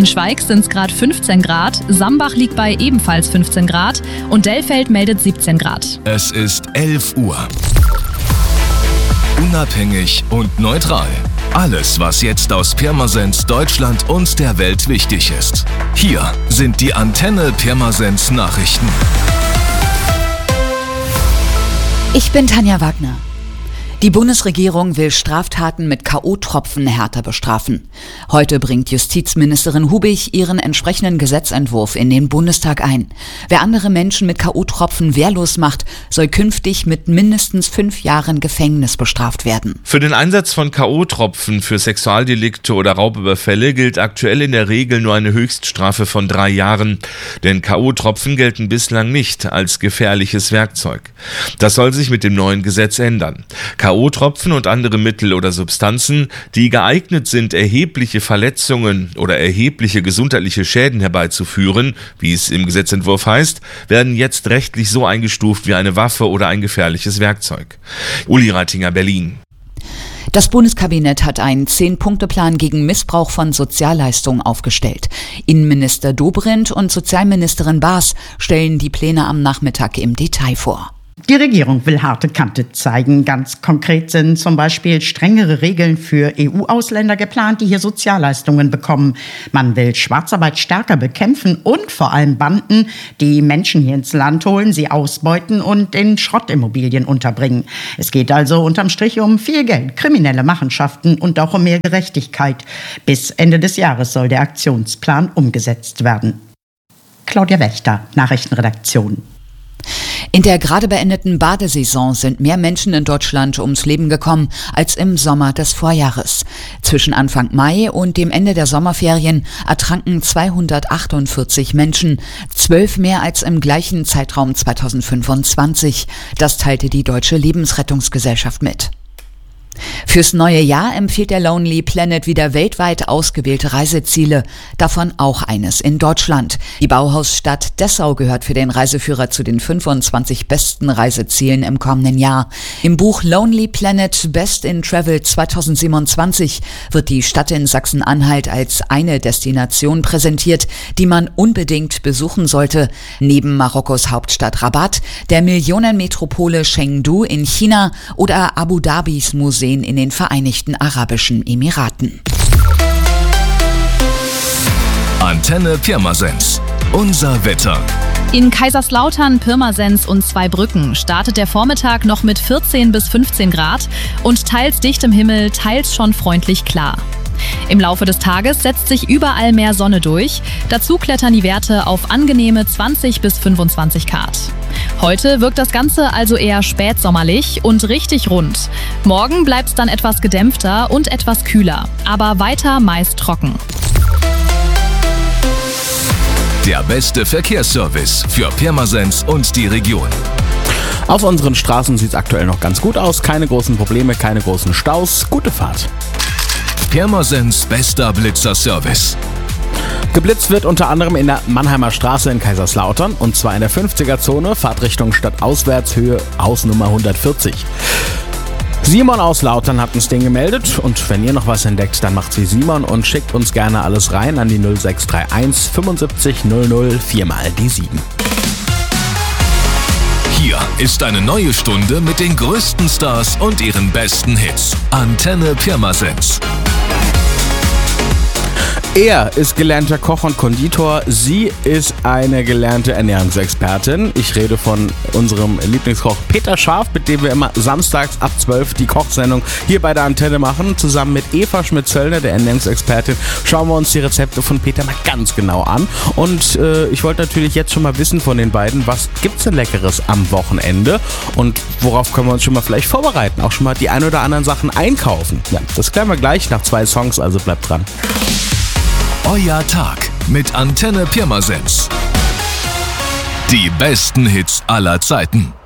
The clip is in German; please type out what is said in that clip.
Schweig sind es gerade 15 Grad, Sambach liegt bei ebenfalls 15 Grad und Dellfeld meldet 17 Grad. Es ist 11 Uhr. Unabhängig und neutral. Alles, was jetzt aus Pirmasens, Deutschland und der Welt wichtig ist. Hier sind die Antenne Pirmasens Nachrichten. Ich bin Tanja Wagner. Die Bundesregierung will Straftaten mit K.O.-Tropfen härter bestrafen. Heute bringt Justizministerin Hubig ihren entsprechenden Gesetzentwurf in den Bundestag ein. Wer andere Menschen mit K.O.-Tropfen wehrlos macht, soll künftig mit mindestens 5 Jahren Gefängnis bestraft werden. Für den Einsatz von K.O.-Tropfen für Sexualdelikte oder Raubüberfälle gilt aktuell in der Regel nur eine Höchststrafe von 3 Jahren. Denn K.O.-Tropfen gelten bislang nicht als gefährliches Werkzeug. Das soll sich mit dem neuen Gesetz ändern. K.O.-Tropfen und andere Mittel oder Substanzen, die geeignet sind, erhebliche Verletzungen oder erhebliche gesundheitliche Schäden herbeizuführen, wie es im Gesetzentwurf heißt, werden jetzt rechtlich so eingestuft wie eine Waffe oder ein gefährliches Werkzeug. Uli Reitinger, Berlin. Das Bundeskabinett hat einen 10-Punkte-Plan gegen Missbrauch von Sozialleistungen aufgestellt. Innenminister Dobrindt und Sozialministerin Baas stellen die Pläne am Nachmittag im Detail vor. Die Regierung will harte Kante zeigen. Ganz konkret sind zum Beispiel strengere Regeln für EU-Ausländer geplant, die hier Sozialleistungen bekommen. Man will Schwarzarbeit stärker bekämpfen und vor allem Banden, die Menschen hier ins Land holen, sie ausbeuten und in Schrottimmobilien unterbringen. Es geht also unterm Strich um viel Geld, kriminelle Machenschaften und auch um mehr Gerechtigkeit. Bis Ende des Jahres soll der Aktionsplan umgesetzt werden. Claudia Wächter, Nachrichtenredaktion. In der gerade beendeten Badesaison sind mehr Menschen in Deutschland ums Leben gekommen als im Sommer des Vorjahres. Zwischen Anfang Mai und dem Ende der Sommerferien ertranken 248 Menschen, 12 mehr als im gleichen Zeitraum 2025. Das teilte die Deutsche Lebensrettungsgesellschaft mit. Fürs neue Jahr empfiehlt der Lonely Planet wieder weltweit ausgewählte Reiseziele, davon auch eines in Deutschland. Die Bauhausstadt Dessau gehört für den Reiseführer zu den 25 besten Reisezielen im kommenden Jahr. Im Buch Lonely Planet Best in Travel 2027 wird die Stadt in Sachsen-Anhalt als eine Destination präsentiert, die man unbedingt besuchen sollte. Neben Marokkos Hauptstadt Rabat, der Millionenmetropole Chengdu in China oder Abu Dhabis Museen in den Vereinigten Arabischen Emiraten. Antenne Pirmasens. Unser Wetter. In Kaiserslautern, Pirmasens und Zweibrücken startet der Vormittag noch mit 14 bis 15 Grad und teils dichtem Himmel, teils schon freundlich klar. Im Laufe des Tages setzt sich überall mehr Sonne durch. Dazu klettern die Werte auf angenehme 20 bis 25 Grad. Heute wirkt das Ganze also eher spätsommerlich und richtig rund. Morgen bleibt es dann etwas gedämpfter und etwas kühler, aber weiter meist trocken. Der beste Verkehrsservice für Pirmasens und die Region. Auf unseren Straßen sieht es aktuell noch ganz gut aus. Keine großen Probleme, keine großen Staus. Gute Fahrt. Pirmasens bester Blitzerservice. Geblitzt wird unter anderem in der Mannheimer Straße in Kaiserslautern und zwar in der 50er-Zone, Fahrtrichtung stadtauswärts, Höhe Hausnummer 140. Simon aus Lautern hat uns den gemeldet und wenn ihr noch was entdeckt, dann macht wie Simon und schickt uns gerne alles rein an die 0631 75 00 4 mal die 7. Hier ist eine neue Stunde mit den größten Stars und ihren besten Hits. Antenne Pirmasens. Er ist gelernter Koch und Konditor. Sie ist eine gelernte Ernährungsexpertin. Ich rede von unserem Lieblingskoch Peter Scharf, mit dem wir immer samstags ab 12 die Kochsendung hier bei der Antenne machen. Zusammen mit Eva Schmidt-Zöllner, der Ernährungsexpertin, schauen wir uns die Rezepte von Peter mal ganz genau an. Und ich wollte natürlich jetzt schon mal wissen von den beiden, was gibt's denn Leckeres am Wochenende und worauf können wir uns schon mal vielleicht vorbereiten? Auch schon mal die ein oder anderen Sachen einkaufen. Ja, das klären wir gleich nach 2 Songs, also bleibt dran. Euer Tag mit Antenne Pirmasens. Die besten Hits aller Zeiten.